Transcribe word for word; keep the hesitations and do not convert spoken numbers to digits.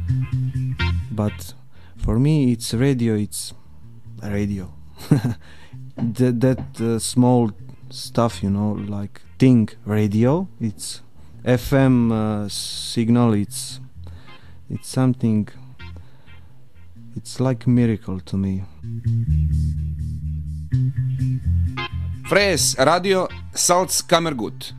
But for me, it's radio. It's radio. that that uh, small stuff, you know, like thing, radio. It's F M uh, signal. It's it's something. It's like a miracle to me. Fres Radio Salzkammergut.